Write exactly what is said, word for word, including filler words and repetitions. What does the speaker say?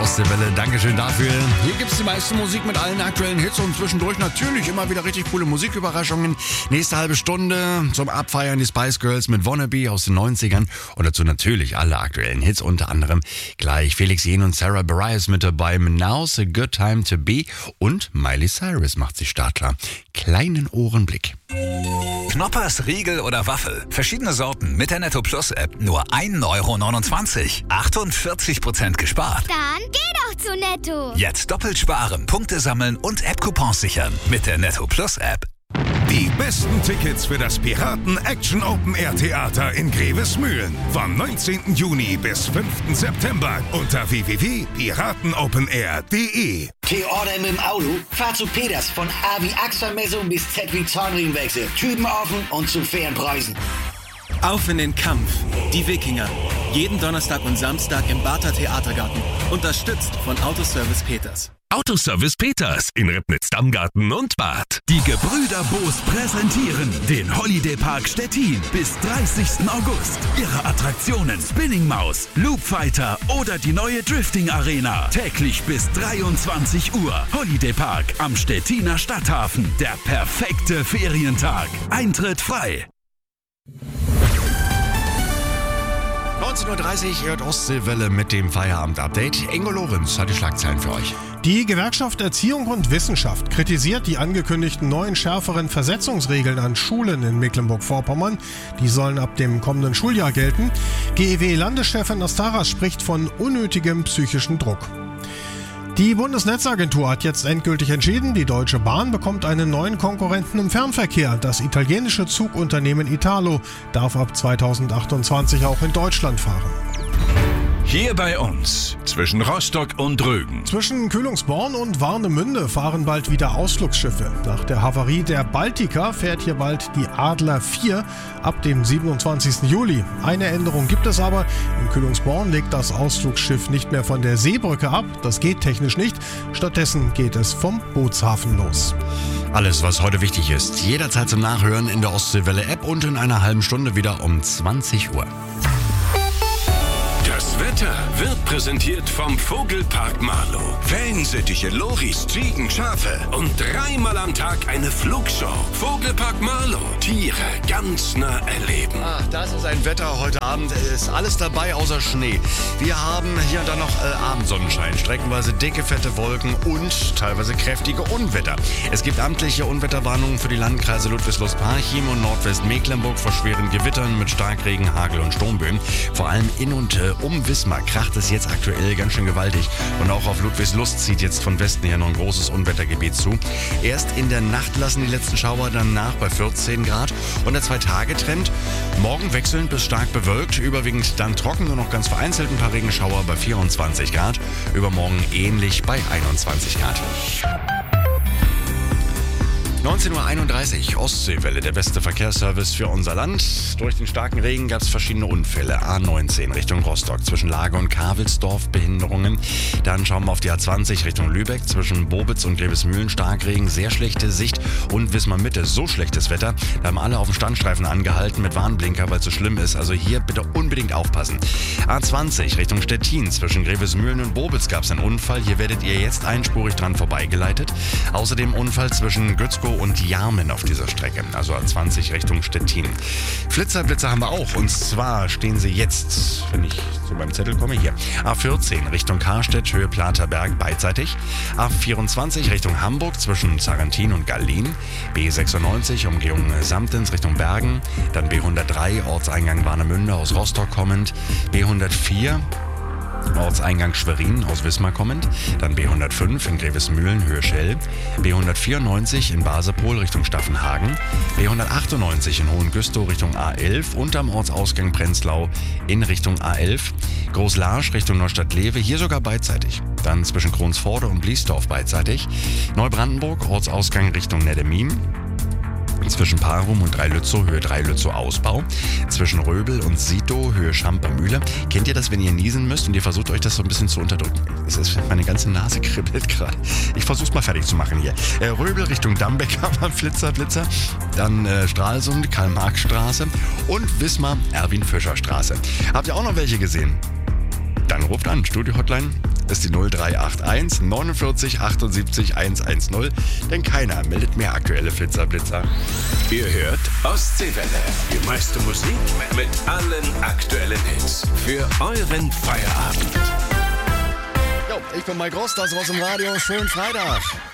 Ostseewelle. Dankeschön dafür. Hier gibt's die meiste Musik mit allen aktuellen Hits und zwischendurch natürlich immer wieder richtig coole Musiküberraschungen. Nächste halbe Stunde zum Abfeiern die Spice Girls mit Wannabe aus den neunzigern und dazu natürlich alle aktuellen Hits, unter anderem gleich Felix Jähn und Sarah Bareilles mit dabei. Now's a good time to be und Miley Cyrus macht sich startklar. Kleinen Ohrenblick. Knoppers, Riegel oder Waffel. Verschiedene Sorten mit der Netto Plus App. Nur ein Euro neunundzwanzig. achtundvierzig Prozent gespart. Dann geh doch zu Netto. Jetzt doppelt sparen, Punkte sammeln und App-Coupons sichern. Mit der Netto Plus App. Die besten Tickets für das Piraten Action Open Air Theater in Grevesmühlen. Vom neunzehnten Juni bis fünften September unter w w w punkt piratenopenair punkt de. Theorder mit dem Auto? Fahr zu Peters von A wie Achselmessung bis Z wie Zahnriemenwechsel. Typen offen und zu fairen Preisen. Auf in den Kampf. Die Wikinger. Jeden Donnerstag und Samstag im Barther Theatergarten. Unterstützt von Autoservice Peters. Autoservice Peters in Ribnitz-Dammgarten und Bad. Die Gebrüder Boos präsentieren den Holiday Park Stettin bis dreißigsten August. Ihre Attraktionen Spinning Maus, Loop Fighter oder die neue Drifting Arena. Täglich bis dreiundzwanzig Uhr. Holiday Park am Stettiner Stadthafen. Der perfekte Ferientag. Eintritt frei. neunzehn Uhr dreißig, ihr hört Ostseewelle mit dem Feierabend-Update. Ingo Lorenz hat die Schlagzeilen für euch. Die Gewerkschaft Erziehung und Wissenschaft kritisiert die angekündigten neuen schärferen Versetzungsregeln an Schulen in Mecklenburg-Vorpommern. Die sollen ab dem kommenden Schuljahr gelten. G E W-Landeschefin Astaras spricht von unnötigem psychischen Druck. Die Bundesnetzagentur hat jetzt endgültig entschieden, die Deutsche Bahn bekommt einen neuen Konkurrenten im Fernverkehr. Das italienische Zugunternehmen Italo darf ab zweitausendachtundzwanzig auch in Deutschland fahren. Hier bei uns, zwischen Rostock und Rügen. Zwischen Kühlungsborn und Warnemünde fahren bald wieder Ausflugsschiffe. Nach der Havarie der Baltica fährt hier bald die Adler vier ab dem siebenundzwanzigsten Juli. Eine Änderung gibt es aber. In Kühlungsborn legt das Ausflugsschiff nicht mehr von der Seebrücke ab. Das geht technisch nicht. Stattdessen geht es vom Bootshafen los. Alles, was heute wichtig ist, jederzeit zum Nachhören in der Ostseewelle-App und in einer halben Stunde wieder um zwanzig Uhr. Das Wetter wird präsentiert vom Vogelpark Marlow. Wellensittiche, Loris, Ziegen, Schafe und dreimal am Tag eine Flugshow. Vogelpark Marlow. Tiere ganz nah erleben. Ach, das ist ein Wetter heute Abend. Ist alles dabei außer Schnee. Wir haben hier und da noch äh, Abendsonnenschein, streckenweise dicke, fette Wolken und teilweise kräftige Unwetter. Es gibt amtliche Unwetterwarnungen für die Landkreise Ludwigslust-Parchim und Nordwestmecklenburg vor schweren Gewittern mit Starkregen, Hagel und Sturmböen. Vor allem in und äh, um Wismar kracht es jetzt aktuell ganz schön gewaltig. Und auch auf Ludwigslust zieht jetzt von Westen her noch ein großes Unwettergebiet zu. Erst in der Nacht lassen die letzten Schauer dann nach bei vierzehn Grad. Und der Zwei-Tage-Trend, morgen wechselnd bis stark bewölkt, überwiegend dann trocken, nur noch ganz vereinzelt ein paar Regenschauer bei vierundzwanzig Grad. Übermorgen ähnlich bei einundzwanzig Grad. neunzehn Uhr einunddreißig, Ostseewelle, der beste Verkehrsservice für unser Land. Durch den starken Regen gab es verschiedene Unfälle. A neunzehn Richtung Rostock, zwischen Lager und Kavelsdorf Behinderungen. Dann schauen wir auf die A zwanzig Richtung Lübeck, zwischen Bobitz und Grevesmühlen Starkregen, sehr schlechte Sicht und Wismar Mitte, so schlechtes Wetter. Da haben alle auf dem Standstreifen angehalten mit Warnblinker, weil es so schlimm ist. Also hier bitte unbedingt aufpassen. A zwanzig Richtung Stettin, zwischen Grevesmühlen und Bobitz gab es einen Unfall. Hier werdet ihr jetzt einspurig dran vorbeigeleitet. Außerdem Unfall zwischen Gützkow und Jarmen auf dieser Strecke, also A zwanzig Richtung Stettin. Flitzerblitzer haben wir auch, und zwar stehen sie jetzt, wenn ich zu meinem Zettel komme, hier. A vierzehn Richtung Karstedt, Höhe Platerberg, beidseitig. A vierundzwanzig Richtung Hamburg zwischen Zarentin und Gallin. B sechsundneunzig Umgehung Samtens Richtung Bergen. Dann B hundertdrei Ortseingang Warnemünde aus Rostock kommend. B hundertvier Ortseingang Schwerin aus Wismar kommend, dann B hundertfünf in Grevesmühlen, Höhe Schell, B hundertvierundneunzig in Basepol Richtung Staffenhagen, B hundertachtundneunzig in Hohengüstow Richtung A elf und am Ortsausgang Prenzlau in Richtung A elf, Großlarsch Richtung Neustadt-Lewe, hier sogar beidseitig, dann zwischen Kronsforde und Bliesdorf beidseitig, Neubrandenburg Ortsausgang Richtung Neddemin, zwischen Parum und Dreilützow, Höhe Dreilützow Ausbau. Zwischen Röbel und Sito, Höhe Schamper-Mühle. Kennt ihr das, wenn ihr niesen müsst und ihr versucht euch das so ein bisschen zu unterdrücken? Es ist, meine ganze Nase kribbelt gerade. Ich versuch's mal fertig zu machen hier. Äh, Röbel Richtung Dambeck haben wir Flitzer, Blitzer. Dann äh, Stralsund, Karl-Marx-Straße und Wismar, Erwin-Fischer-Straße. Habt ihr auch noch welche gesehen? Dann ruft an, Studio-Hotline ist die null drei acht eins neunundvierzig achtundsiebzig hundertzehn, denn keiner meldet mehr aktuelle Flitzerblitzer. Ihr hört Ostseewelle. Die meiste Musik mit allen aktuellen Hits. Für euren Feierabend. Jo, ich bin Mike Rost, das war's im Radio. Schönen Freitag.